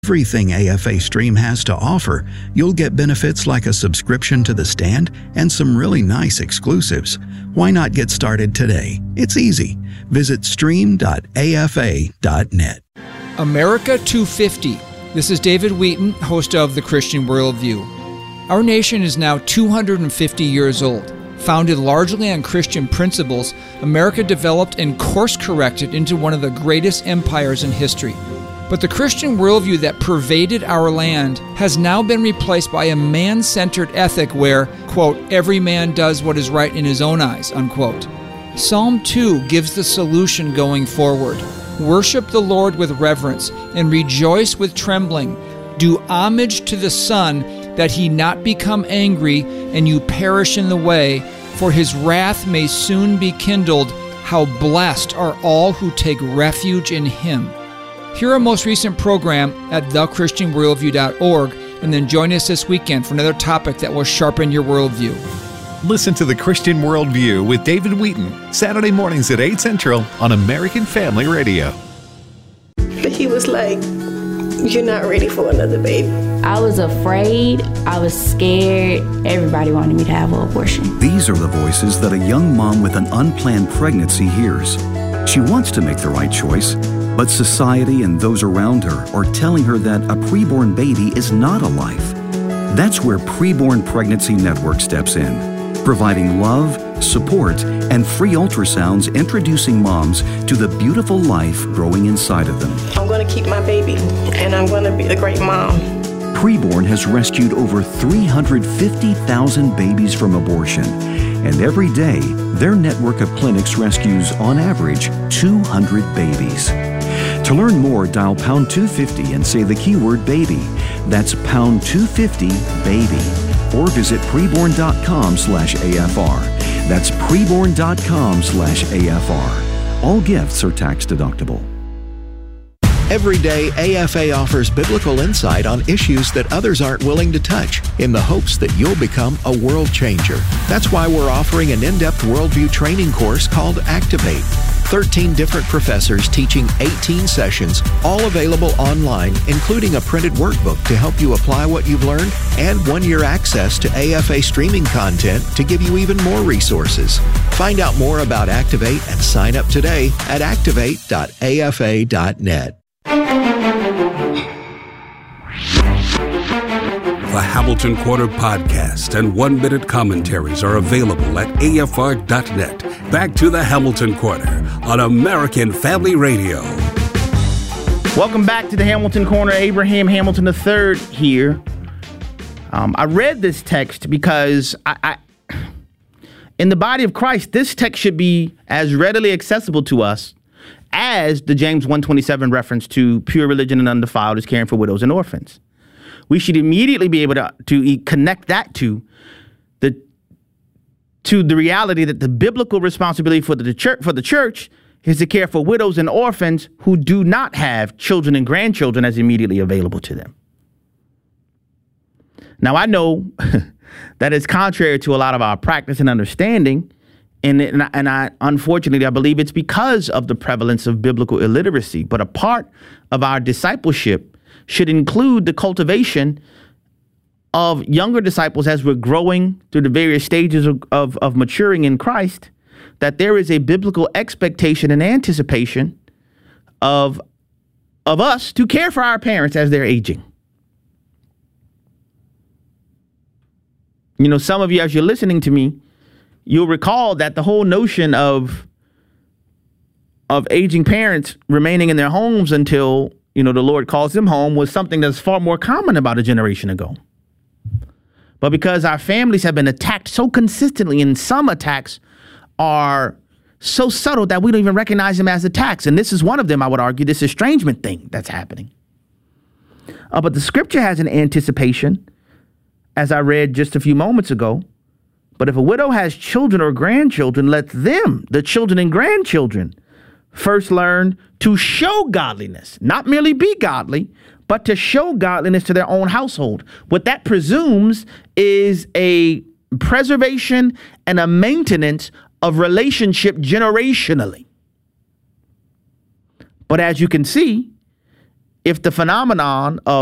Everything AFA Stream has to offer, you'll get benefits like a subscription to The Stand and some really nice exclusives. Why not get started today? It's easy. Visit stream.afa.net. America 250. This is David Wheaton, host of The Christian Worldview. Our nation is now 250 years old. Founded largely on Christian principles, America developed and course-corrected into one of the greatest empires in history. But the Christian worldview that pervaded our land has now been replaced by a man-centered ethic where, quote, every man does what is right in his own eyes, unquote. Psalm 2 gives the solution going forward. Worship the Lord with reverence and rejoice with trembling. Do homage to the Son, that he not become angry and you perish in the way, for his wrath may soon be kindled. How blessed are all who take refuge in him. Hear our most recent program at thechristianworldview.org, and then join us this weekend for another topic that will sharpen your worldview. Listen to The Christian Worldview with David Wheaton, Saturday mornings at 8 Central on American Family Radio. But he was like, you're not ready for another baby. I was afraid. I was scared. Everybody wanted me to have an abortion. These are the voices that a young mom with an unplanned pregnancy hears. She wants to make the right choice, but society and those around her are telling her that a preborn baby is not a life. That's where Preborn Pregnancy Network steps in, providing love, support, and free ultrasounds, introducing moms to the beautiful life growing inside of them. I'm going to keep my baby, and I'm going to be a great mom. Preborn has rescued over 350,000 babies from abortion, and every day, their network of clinics rescues, on average, 200 babies. To learn more, dial pound 250 and say the keyword baby. That's pound 250 baby. Or visit preborn.com/AFR. That's preborn.com/AFR. All gifts are tax deductible. Every day, AFA offers biblical insight on issues that others aren't willing to touch in the hopes that you'll become a world changer. That's why we're offering an in-depth worldview training course called Activate. 13 different professors teaching 18 sessions, all available online, including a printed workbook to help you apply what you've learned and 1-year access to AFA streaming content to give you even more resources. Find out more about Activate and sign up today at activate.afa.net. The Hamilton Corner podcast and 1-minute commentaries are available at afr.net. Back to the Hamilton Corner on American Family Radio. Welcome back to the Hamilton Corner. Abraham Hamilton III here. I read this text because I in the body of Christ, this text should be as readily accessible to us as the James 1:27 reference to pure religion and undefiled is caring for widows and orphans. We should immediately be able to connect that to the reality that the biblical responsibility for the church is to care for widows and orphans who do not have children and grandchildren as immediately available to them. Now, I know that is contrary to a lot of our practice and understanding, and I unfortunately, I believe it's because of the prevalence of biblical illiteracy. But a part of our discipleship should include the cultivation of younger disciples as we're growing through the various stages of maturing in Christ, that there is a biblical expectation and anticipation of us to care for our parents as they're aging. You know, some of you, as you're listening to me, you'll recall that the whole notion of aging parents remaining in their homes until, you know, the Lord calls them home was something that's far more common about a generation ago. But because our families have been attacked so consistently, and some attacks are so subtle that we don't even recognize them as attacks. And this is one of them, I would argue, this estrangement thing that's happening. But the scripture has an anticipation, as I read just a few moments ago. But if a widow has children or grandchildren, let them, the children and grandchildren, first learn to show godliness, not merely be godly, but to show godliness to their own household. What that presumes is a preservation and a maintenance of relationship generationally. But as you can see, if the phenomenon of